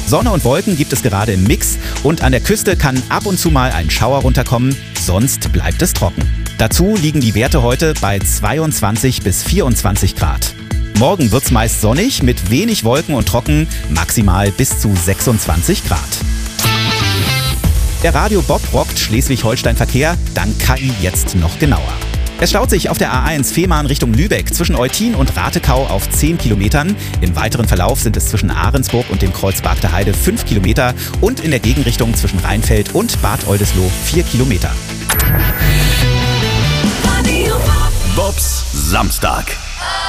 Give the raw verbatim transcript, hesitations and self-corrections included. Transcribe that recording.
Sonne und Wolken gibt es gerade im Mix und an der Küste kann ab und zu mal ein Schauer runterkommen, sonst bleibt es trocken. Dazu liegen die Werte heute bei zweiundzwanzig bis vierundzwanzig Grad. Morgen wird's meist sonnig mit wenig Wolken und trocken, maximal bis zu sechsundzwanzig Grad. Der Radio Bob rockt Schleswig-Holstein-Verkehr, dank K I jetzt noch genauer. Es staut sich auf der A eins Fehmarn Richtung Lübeck zwischen Eutin und Ratekau auf zehn Kilometern. Im weiteren Verlauf sind es zwischen Ahrensburg und dem Kreuz Bagder Heide fünf Kilometer und in der Gegenrichtung zwischen Rheinfeld und Bad Oldesloe vier Kilometer. Bobs Samstag.